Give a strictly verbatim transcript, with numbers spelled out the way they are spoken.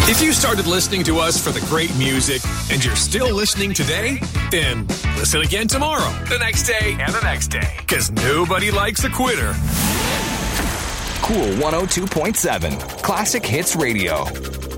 If you started listening to us for the great music and you're still listening today, then listen again tomorrow, the next day, and the next day. Because nobody likes a quitter. Cool one oh two point seven. Classic Hits Radio.